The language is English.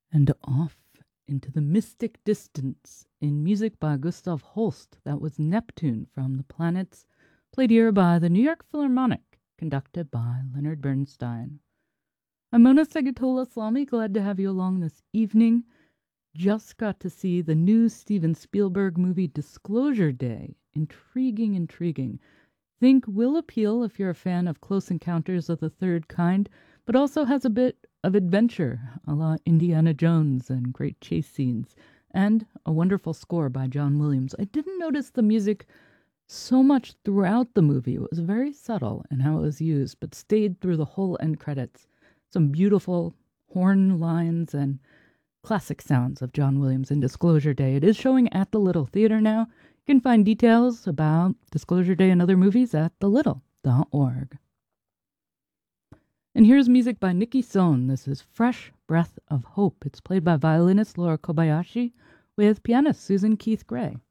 And off into the mystic distance in music by Gustav Holst. That was Neptune from the Planets, played here by the New York Philharmonic, conducted by Leonard Bernstein. I'm Mona Segatola Slami, glad to have you along this evening. Just got to see the new Steven Spielberg movie Disclosure Day. Intriguing. Think will appeal if you're a fan of Close Encounters of the Third Kind, but also has a bit of adventure, a la Indiana Jones, and great chase scenes, and a wonderful score by John Williams. I didn't notice the music so much throughout the movie. It was very subtle in how it was used, but stayed through the whole end credits. Some beautiful horn lines and classic sounds of John Williams in Disclosure Day. It is showing at the Little Theater now. You can find details about Disclosure Day and other movies at thelittle.org. And here's music by Nikki Sohn. This is Fresh Breath of Hope. It's played by violinist Laura Kobayashi with pianist Susan Keith Gray.